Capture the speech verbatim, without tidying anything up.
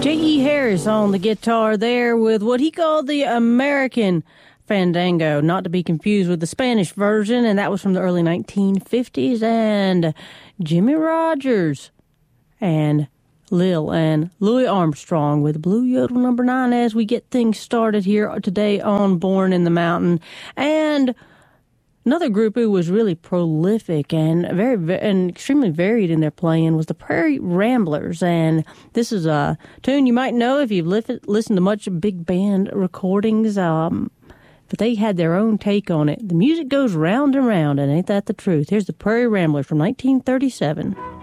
J E. Harris on the guitar there with what he called the American Fandango, not to be confused with the Spanish version, and that was from the early nineteen fifties. And Jimmie Rodgers and Lil and Louis Armstrong with Blue Yodel number nine as we get things started here today on Born in the Mountain. And another group who was really prolific and very, very and extremely varied in their playing was the Prairie Ramblers. And this is a tune you might know if you've li- listened to much big band recordings. Um, but they had their own take on it. The music goes round and round, and ain't that the truth? Here's the Prairie Ramblers from nineteen thirty-seven.